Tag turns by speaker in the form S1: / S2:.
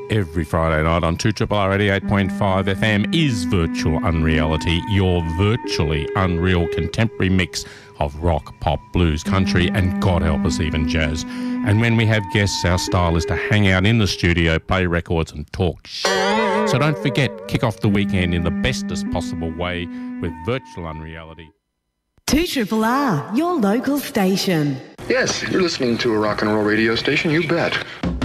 S1: every Friday night on 2RRR 88.5 FM is Virtual Unreality, your virtually unreal contemporary mix of rock, pop, blues, country and, God help us, even jazz. And when we have guests, our style is to hang out in the studio, play records and talk shit. So don't forget, kick off the weekend in the bestest possible way with Virtual Unreality.
S2: 2RRR, your local station.
S3: Yes, you're listening to a rock and roll radio station, you bet.